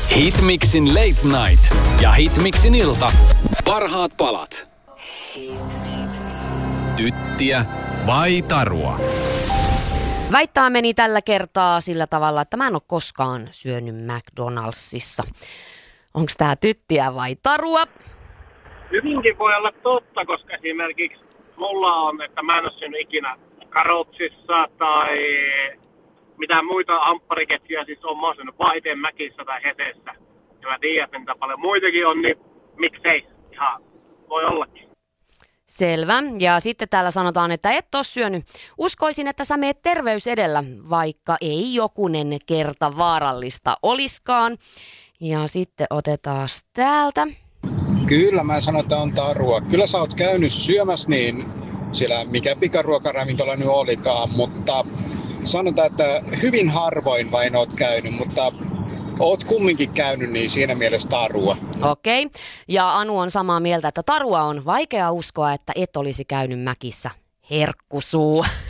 Hitmixin Late Night ja Hitmixin ilta. Parhaat palat. Tyttiä vai tarua? Väittää meni tällä kertaa sillä tavalla, että mä en ole koskaan syönyt McDonaldsissa. Onko tää tyttiä vai tarua? Hyvinkin voi olla totta, koska esimerkiksi mulla on, että mä en ole syönyt ikinä Karotsissa tai mitään muita hamppariketjuja, siis on mä oon syönyt vaan itse Mäkissä tai Hesessä. Ja mä tiedän, että niitä paljon muitakin on, niin miksei? Ihan voi ollakin. Selvä. Ja sitten täällä sanotaan, että et ole syönyt. Uskoisin, että sä meet terveys edellä, vaikka ei jokunen kerta vaarallista oliskaan. Ja sitten otetaan täältä. Kyllä, mä sanon, että on tarua. Kyllä sä oot käynyt syömässä niin siellä mikä pikaruokaravintola nyt olikaan, mutta sanotaan, että hyvin harvoin vain oot käynyt, mutta oot kumminkin käynyt, niin siinä mielessä tarua. Okei. Ja Anu on samaa mieltä, että tarua on vaikea uskoa, että et olisi käynyt Mäkissä. Herkkusuu.